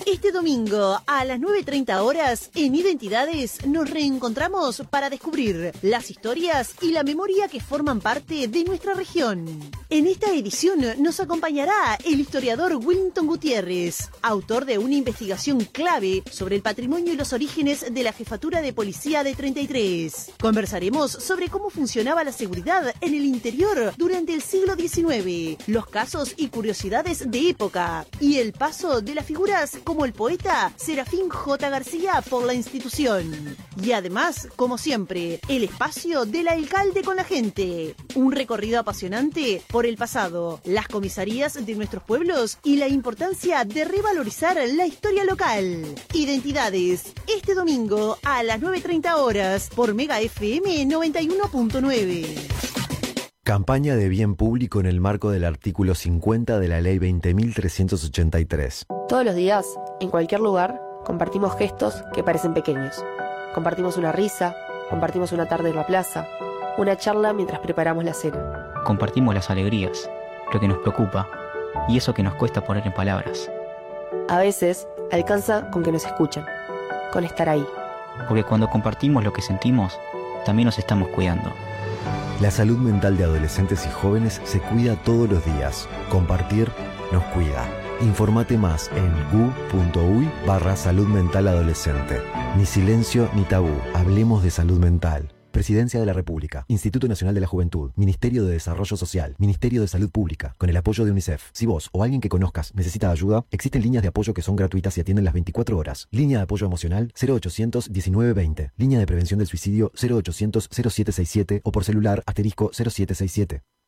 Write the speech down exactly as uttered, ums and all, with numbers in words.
Este domingo a las nueve treinta horas en Identidades nos reencontramos para descubrir las historias y la memoria que forman parte de nuestra región. En esta edición nos acompañará el historiador Willington Gutiérrez, autor de una investigación clave sobre el patrimonio y los orígenes de la Jefatura de Policía de treinta y tres. Conversaremos sobre cómo funcionaba la seguridad en el interior durante el siglo diecinueve, los casos y curiosidades de época y el paso de las figuras como el poeta Serafín J. García por la institución. Y además, como siempre, el espacio del alcalde con la gente. Un recorrido apasionante por el pasado, las comisarías de nuestros pueblos y la importancia de revalorizar la historia local. Identidades, este domingo a las nueve treinta horas por Mega F M noventa y uno punto nueve. Campaña de bien público en el marco del artículo cincuenta de la Ley veinte mil trescientos ochenta y tres. Todos los días, en cualquier lugar, compartimos gestos que parecen pequeños. Compartimos una risa, compartimos una tarde en la plaza, una charla mientras preparamos la cena. Compartimos las alegrías, lo que nos preocupa y eso que nos cuesta poner en palabras. A veces, alcanza con que nos escuchen, con estar ahí. Porque cuando compartimos lo que sentimos, también nos estamos cuidando. La salud mental de adolescentes y jóvenes se cuida todos los días. Compartir nos cuida. Informate más en gu.uy barra salud mental adolescente. Ni silencio ni tabú. Hablemos de salud mental. Presidencia de la República, Instituto Nacional de la Juventud, Ministerio de Desarrollo Social, Ministerio de Salud Pública, con el apoyo de UNICEF. Si vos o alguien que conozcas necesita ayuda, existen líneas de apoyo que son gratuitas y atienden las veinticuatro horas. Línea de apoyo emocional cero ochocientos diecinueve veinte. Línea de prevención del suicidio cero ochocientos cero siete seis siete o por celular asterisco cero siete seis siete.